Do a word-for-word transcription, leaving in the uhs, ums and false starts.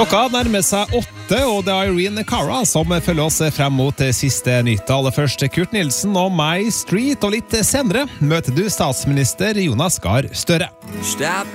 Klokka nærmer seg åtte, og det er Irene Cara som følger oss frem mot siste nytt. Aller først Kurt Nilsen og My Street, og litt senere møter du statsminister Jonas Gahr Støre.